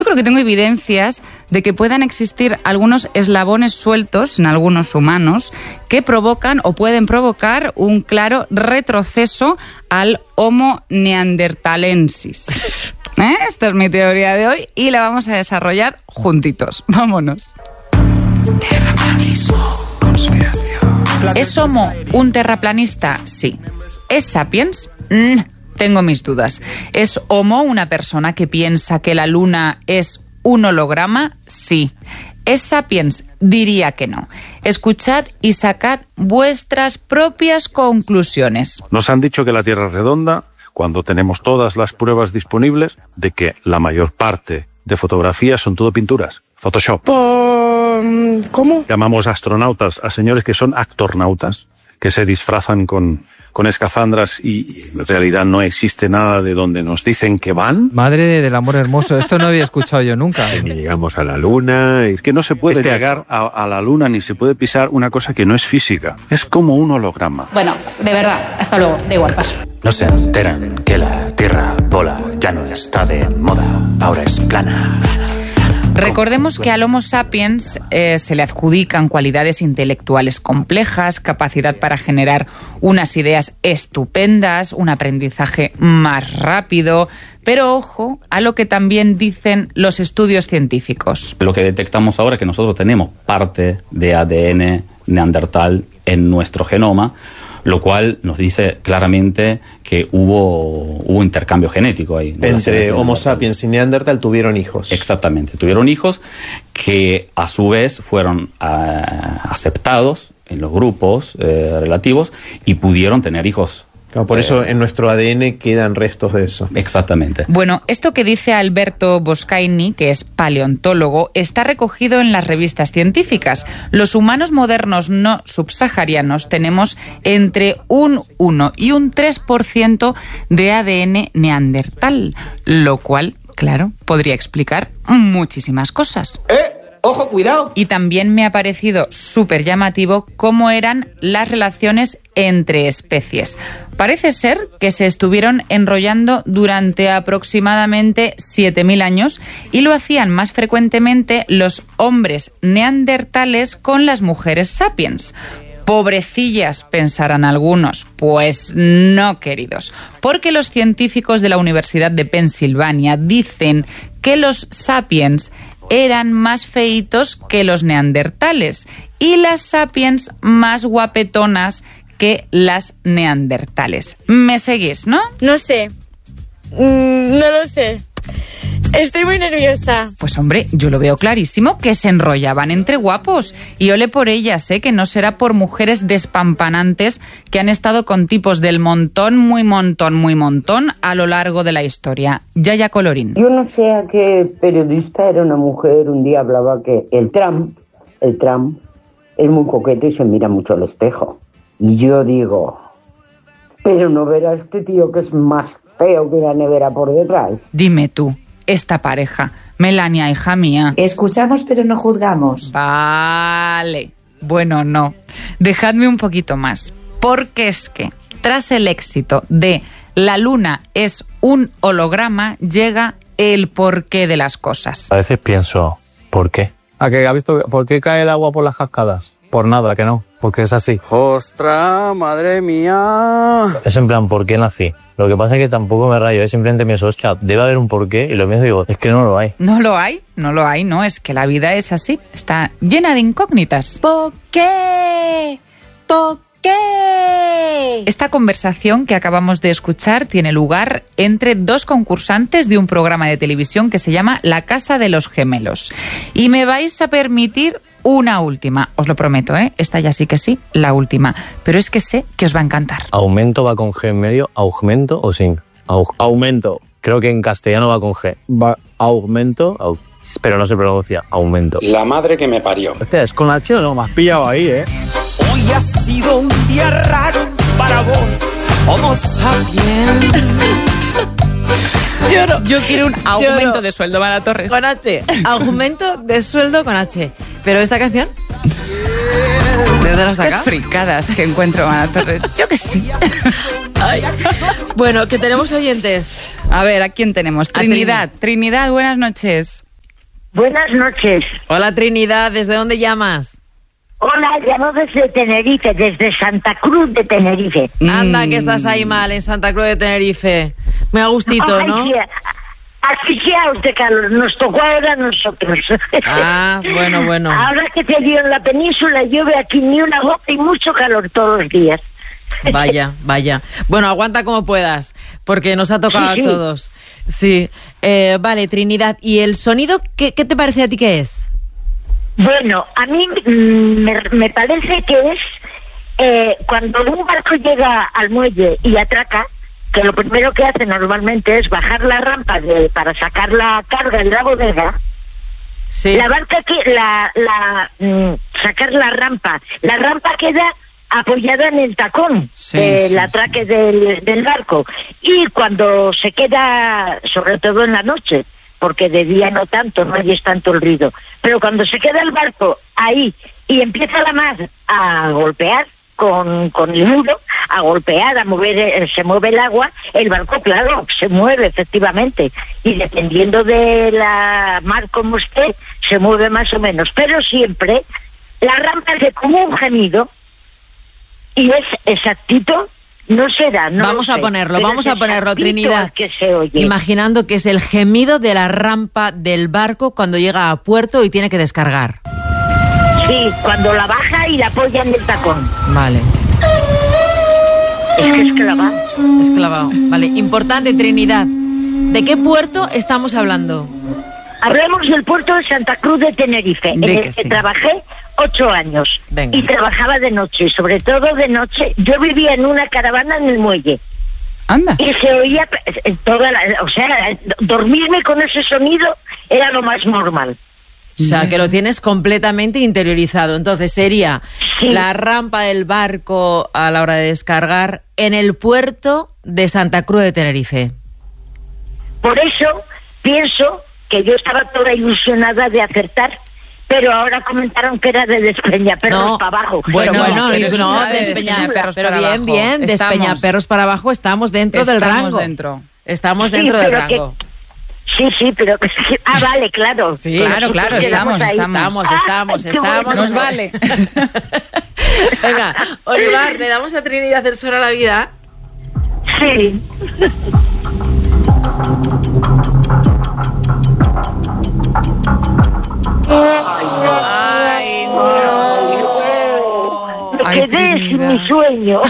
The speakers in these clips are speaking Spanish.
Yo creo que tengo evidencias de que puedan existir algunos eslabones sueltos en algunos humanos que provocan o pueden provocar un claro retroceso al Homo neanderthalensis. Esta es mi teoría de hoy y la vamos a desarrollar juntitos. Vámonos. Terraplanismo. ¿Es Homo un terraplanista? Sí. ¿Es Sapiens? Tengo mis dudas. ¿Es Homo una persona que piensa que la Luna es un holograma? Sí. ¿Es Sapiens? Diría que no. Escuchad y sacad vuestras propias conclusiones. Nos han dicho que la Tierra es redonda cuando tenemos todas las pruebas disponibles de que la mayor parte de fotografías son todo pinturas. Photoshop. ¿Cómo? Llamamos astronautas a señores que son actornautas, que se disfrazan con escafandras y en realidad no existe nada de donde nos dicen que van. Madre del amor hermoso, esto no había escuchado yo nunca. Ni llegamos a la Luna. Es que no se puede llegar a la Luna ni se puede pisar una cosa que no es física. Es como un holograma. Bueno, de verdad, hasta luego, da igual, paso. No se enteran que la Tierra bola ya no está de moda, ahora es plana. Recordemos que al Homo sapiens se le adjudican cualidades intelectuales complejas, capacidad para generar unas ideas estupendas, un aprendizaje más rápido, pero ojo a lo que también dicen los estudios científicos. Lo que detectamos ahora es que nosotros tenemos parte de ADN neandertal en nuestro genoma, lo cual nos dice claramente que hubo intercambio genético ahí. Entre Homo sapiens y Neandertal tuvieron hijos. Exactamente, tuvieron hijos que a su vez fueron aceptados en los grupos relativos y pudieron tener hijos. Claro, por eso en nuestro ADN quedan restos de eso. Exactamente. Bueno, esto que dice Alberto Boscaini, que es paleontólogo, está recogido en las revistas científicas. Los humanos modernos no subsaharianos tenemos entre un 1 y un 3% de ADN neandertal, lo cual, claro, podría explicar muchísimas cosas. ¡Ojo, cuidado! Y también me ha parecido súper llamativo cómo eran las relaciones entre especies. Parece ser que se estuvieron enrollando durante aproximadamente 7.000 años y lo hacían más frecuentemente los hombres neandertales con las mujeres sapiens. Pobrecillas, pensarán algunos. Pues no, queridos, porque los científicos de la Universidad de Pensilvania dicen que los sapiens eran más feitos que los neandertales y las sapiens más guapetonas que las neandertales. ¿Me seguís, no? No sé. No lo sé. Estoy muy nerviosa. Pues hombre, yo lo veo clarísimo que se enrollaban entre guapos. Y ole por ellas, que no será por mujeres despampanantes que han estado con tipos del montón, muy montón a lo largo de la historia. Yaya Colorín. Yo no sé a qué periodista era una mujer, un día hablaba que el Trump es muy coqueto y se mira mucho al espejo. Y yo digo, pero no verá este tío que es más feo que la nevera por detrás. Dime tú. Esta pareja, Melania, hija mía. Escuchamos pero no juzgamos. Vale. Bueno, no. Dejadme un poquito más. Porque es que, tras el éxito de La Luna es un holograma, llega el porqué de las cosas. A veces pienso, ¿por qué? ¿A qué ha visto por qué cae el agua por las cascadas? Por nada, que no, porque es así. ¡Ostras, madre mía! Es en plan, ¿por qué nací? Lo que pasa es que tampoco me rayo, simplemente pienso, hostia, debe haber un porqué, y lo mismo digo, es que no lo hay. No lo hay, no, es que la vida es así, está llena de incógnitas. ¿Por qué? ¿Por qué? Esta conversación que acabamos de escuchar tiene lugar entre dos concursantes de un programa de televisión que se llama La Casa de los Gemelos. Y me vais a permitir una última, os lo prometo, esta ya sí que sí, la última, pero es que sé que os va a encantar. ¿Aumento va con G en medio, augmento o sin? Aumento. Creo que en castellano va con G. Aumento, pero no se pronuncia, aumento. La madre que me parió. Hostia, es con H o no, me has pillado ahí, Hoy ha sido un día raro para vos, Homo sapiens. Yo quiero un aumento de sueldo, Mara Torres. Con H. Aumento de sueldo con H. Pero esta canción, ¿de dónde la saca? Fricadas que encuentro, Mara Torres. Yo que sí. Ay. Bueno, que tenemos oyentes. A ver, ¿a quién tenemos? Trinidad. Trinidad, buenas noches. Buenas noches. Hola Trinidad, ¿desde dónde llamas? Hola, llamo desde Tenerife, desde Santa Cruz de Tenerife. Anda, que estás ahí mal, en Santa Cruz de Tenerife. Me ha gustito, Ay, ¿no? sí, asfixiaos de calor, nos tocó ahora a nosotros. Ah, bueno. Ahora que te dio en la península, llueve aquí ni una gota y mucho calor todos los días. Vaya. Bueno, aguanta como puedas, porque nos ha tocado Sí. a todos. Sí. Vale, Trinidad, ¿y el sonido qué te parece a ti que es? Bueno, a mí me parece que es cuando un barco llega al muelle y atraca, que lo primero que hace normalmente es bajar la rampa para sacar la carga en la bodega. Sí. La barca sacar la rampa queda apoyada en el tacón del atraque del barco, y cuando se queda, sobre todo en la noche, porque de día no tanto, no hay tanto el ruido, pero cuando se queda el barco ahí y empieza la mar a golpear con el nudo, a golpear, a mover, se mueve el agua, el barco, claro, se mueve efectivamente, y dependiendo de la mar como esté, se mueve más o menos, pero siempre la rampa hace como un gemido, y es exactito. No será, no Vamos lo a sé, ponerlo, pero vamos es a ponerlo, exactito Trinidad. el que se oye. Imaginando que es el gemido de la rampa del barco cuando llega a puerto y tiene que descargar. Sí, cuando la baja y la apoya en el tacón. Vale. Es que es clavado. Es clavado. Vale, importante, Trinidad. ¿De qué puerto estamos hablando? Hablemos del puerto de Santa Cruz de Tenerife, en el que trabajé 8 años. Venga. Y trabajaba de noche, sobre todo de noche. Yo vivía en una caravana en el muelle. Anda. Y se oía dormirme con ese sonido era lo más normal. O sea, que lo tienes completamente interiorizado. Entonces sería la rampa del barco a la hora de descargar en el puerto de Santa Cruz de Tenerife. Por eso pienso que yo estaba toda ilusionada de acertar, pero ahora comentaron que era de Despeñaperros para abajo. Bueno, de Despeñaperros para abajo. Pero bien, Despeñaperros para abajo estamos dentro del rango. Estamos dentro del rango. Sí, pero que vale, claro. Sí, claro, estamos. Nos vale. Venga, Olivar, ¿le damos a Trinidad el sol a la vida? Sí. Ay, no. Me quedé sin mi sueño.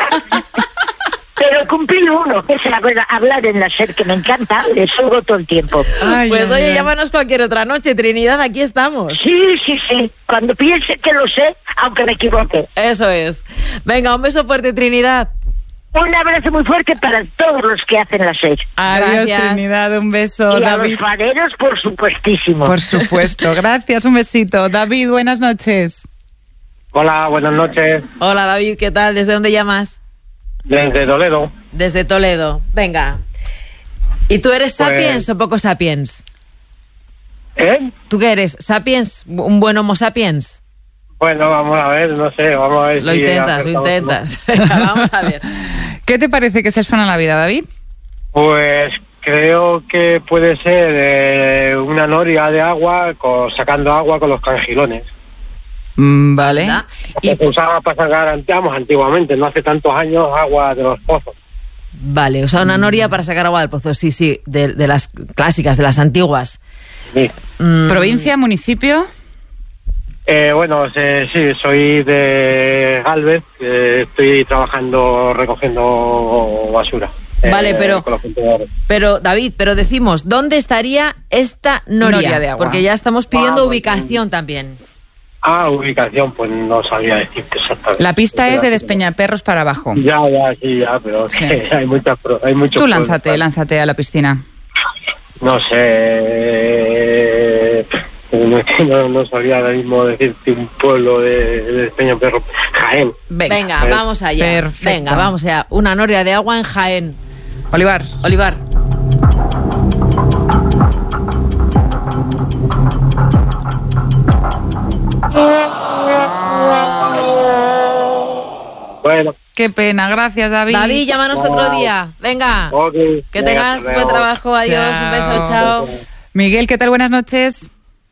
Pero cumplí uno, que es la verdad, hablar en la SER, que me encanta, le subo todo el tiempo. Pues oye, llámanos cualquier otra noche, Trinidad, aquí estamos. Sí, cuando piense que lo sé, aunque me equivoque. Eso es. Venga, un beso fuerte, Trinidad. Un abrazo muy fuerte para todos los que hacen la SER. Adiós, Trinidad, un beso. Y David. a los fareros, por supuestísimo. Por supuesto, gracias, un besito. David, buenas noches. Hola, buenas noches. Hola, David, ¿qué tal? ¿Desde dónde llamas? Desde Toledo. Desde Toledo. Venga. ¿Y tú eres sapiens o poco sapiens? ¿Tú qué eres? ¿Sapiens? ¿Un buen homo sapiens? Bueno, vamos a ver, no sé, vamos a ver. Lo intentas. Venga, vamos a ver. ¿Qué te parece que se suena la vida, David? Pues creo que puede ser una noria de agua sacando agua con los cangilones. Vale. Y se usaba para sacar, antiguamente, no hace tantos años, agua de los pozos. Vale, o sea, una noria para sacar agua del pozo, sí, de las clásicas, de las antiguas. Sí. ¿Provincia, municipio? Bueno, sí, soy de Galvez, estoy trabajando recogiendo basura. Vale, pero David, decimos, ¿dónde estaría esta noria de agua? Porque ya estamos pidiendo ubicación también. Ubicación, pues no sabía decirte exactamente. La pista es de Despeñaperros para abajo. Ya, pero sí. hay muchos. Tú lánzate a la piscina. No sé, no sabía ahora mismo decirte un pueblo de Despeñaperros. Jaén. Venga, vamos allá. Perfecto. Venga, vamos allá. Una noria de agua en Jaén. Olivar. Bueno. Qué pena, gracias, David. David, llámanos otro día. Venga. Okay. Que tengas buen trabajo. Adiós, un beso, chao. Miguel, ¿qué tal? Buenas noches.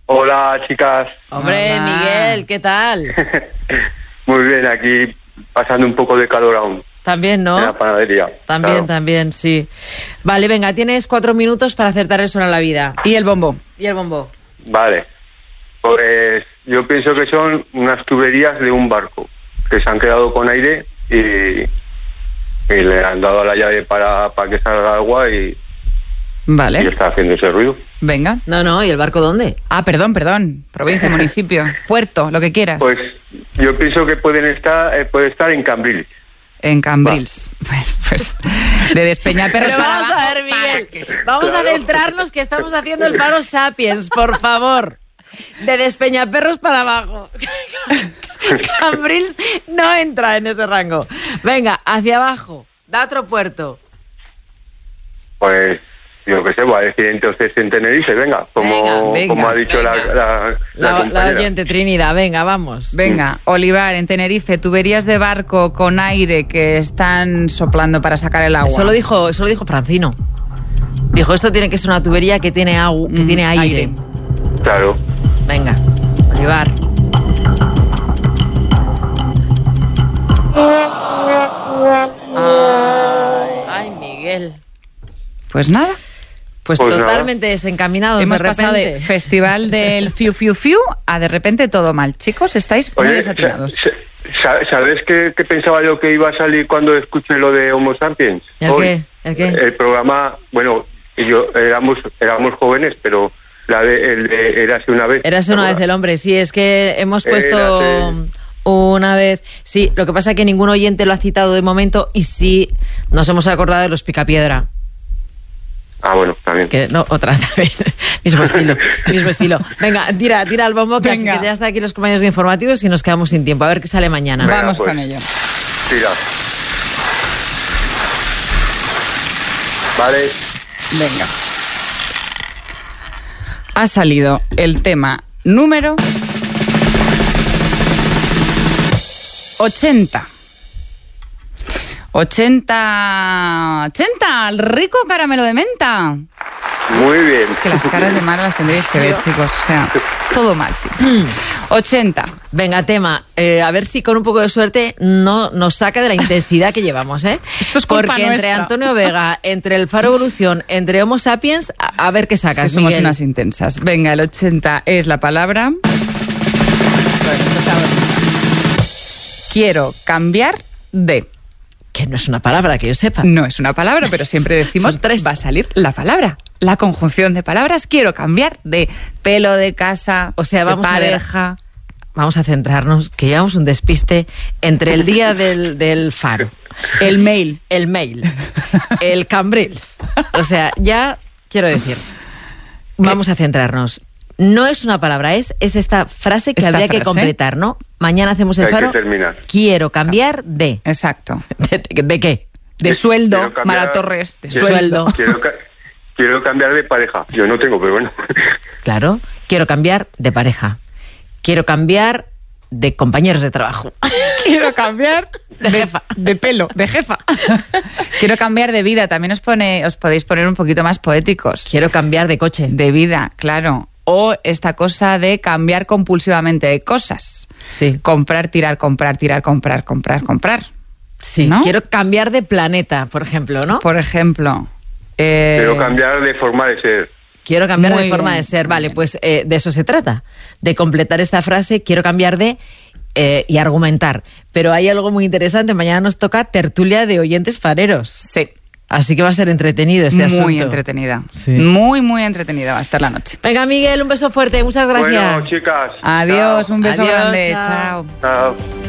Hola, chicas. Hombre, Hola. Miguel, ¿qué tal? Muy bien, aquí pasando un poco de calor aún. También, ¿no? En la panadería. También, Claro. también, sí. Vale, venga, tienes 4 minutos para acertar el Suena la Vida. Y el bombo. Y el bombo. Vale. Pues yo pienso que son unas tuberías de un barco que se han quedado con aire y le han dado la llave para que salga agua y Vale. está haciendo ese ruido. Venga. No, ¿y el barco dónde? Ah, perdón. Provincia, municipio, puerto, lo que quieras. Pues yo pienso que puede estar en Cambrils. En Cambrils. Pues de Despeñaperros Pero para vamos abajo. a ver, Miguel, vamos a centrarnos que estamos haciendo el paro Sapiens, por favor. De Despeñaperros para abajo. Cambrils no entra en ese rango. Venga, hacia abajo. Da otro puerto. Pues yo qué sé, voy a decir entonces en Tenerife, venga, como ha dicho la La compañera. oyente Trinidad, venga, vamos. Venga, Olivar, en Tenerife, tuberías de barco con aire que están soplando para sacar el agua. Eso lo dijo Francino. Dijo, esto tiene que ser una tubería que tiene agua, que tiene aire. Claro. Venga, Olivar. Ay, Miguel. Pues nada. Pues Pues totalmente desencaminados Hemos de pasado repente. de festival del fiu fiu fiu a de repente todo mal. Chicos, estáis muy Oye, desatinados. ¿sabes qué pensaba yo que iba a salir cuando escuché lo de Homo Sapiens? ¿El Hoy, qué? ¿El qué? El programa, bueno, éramos jóvenes, pero el de Érase una vez. Érase una vez el hombre, sí, es que hemos puesto Érase- una vez. Sí, lo que pasa es que ningún oyente lo ha citado de momento y sí nos hemos acordado de los Picapiedra. Ah, bueno, también. Que no, otra también. mismo estilo. Venga, tira al bombo que Venga. ya está aquí los compañeros de informativos y nos quedamos sin tiempo. A ver qué sale mañana. Venga, Vamos pues. con ello. Tira. Vale. Venga. Ha salido el tema número 80. 80, el rico caramelo de menta. Muy bien. Es que las caras de Mara las tendréis que ver, chicos. O sea, todo mal, sí. 80. Venga, tema. A ver si con un poco de suerte no nos saca de la intensidad que llevamos, ¿eh? Esto es culpa Porque entre nuestra. Antonio Vega, entre el Faro Evolución, entre Homo Sapiens, a ver qué Es que sacas, somos Miguel. unas intensas. Venga, el 80 es la palabra. Quiero cambiar de. Que no es una palabra, que yo sepa. No es una palabra, pero siempre decimos Son tres. va a salir la palabra. La conjunción de palabras. Quiero cambiar de pelo de casa, O sea, de vamos a ver. pareja. Vamos a centrarnos, que llevamos un despiste entre el día del Faro, El mail. el Cambrils. O sea, ya quiero decir, vamos a centrarnos. No es una palabra, es esta frase que Esta habría que frase. completar, ¿no? Mañana hacemos el Hay que Faro. terminar. Quiero cambiar de. Exacto. ¿De qué? De sueldo, Quiero cambiar- Mara Torres. De quiero- sueldo. Quiero cambiar de pareja. Yo no tengo, pero bueno. Claro, quiero cambiar de pareja. Quiero cambiar de compañeros de trabajo. Quiero cambiar De jefa. de pelo, de jefa. Quiero cambiar de vida. También os podéis poner un poquito más poéticos. Quiero cambiar de coche. De vida, claro. O esta cosa de cambiar compulsivamente de cosas. Sí. Comprar, tirar, comprar. Sí, ¿no? quiero cambiar de planeta, por ejemplo, ¿no? Por ejemplo. Quiero cambiar de forma de ser. Quiero cambiar Muy de forma bien, de ser. muy Vale, bien. pues de eso se trata. De completar esta frase, quiero cambiar de y argumentar. Pero hay algo muy interesante. Mañana nos toca tertulia de oyentes fareros. Sí. Así que va a ser entretenido este asunto. Muy entretenida. Sí. Muy, muy entretenida va a estar la noche. Venga, Miguel, un beso fuerte. Muchas gracias. Bueno, chicas. Adiós, Chao. un beso Adiós, grande. chao. Chao. Chao.